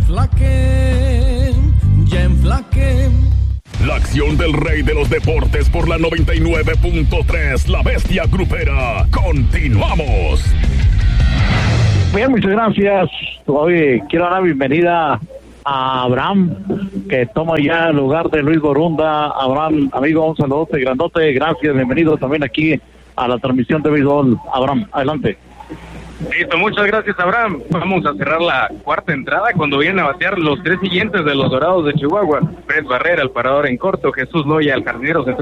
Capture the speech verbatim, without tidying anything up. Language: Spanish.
enflaqué, ya enflaqué. La acción del rey de los deportes por la noventa y nueve punto tres, La Bestia Grupera. Continuamos. Bien, muchas gracias. Hoy quiero dar la bienvenida a Abraham, que toma ya el lugar de Luis Borunda. Abraham, amigo, un saludote grandote. Gracias, bienvenido también aquí a la transmisión de béisbol. Abraham, adelante. Listo, muchas gracias, Abraham. Vamos a cerrar la cuarta entrada cuando vienen a batear los tres siguientes de los Dorados de Chihuahua. Fred Barrera, el parador en corto, Jesús Loya, el jardinero central